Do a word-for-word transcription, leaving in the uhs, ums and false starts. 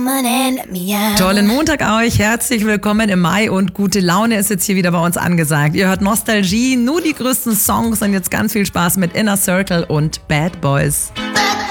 woman and let me out. Tollen Montag euch, herzlich willkommen im Mai und gute Laune ist jetzt hier wieder bei uns angesagt. Ihr hört Nostalgie, nur die größten Songs und jetzt ganz viel Spaß mit Inner Circle und Bad Boys.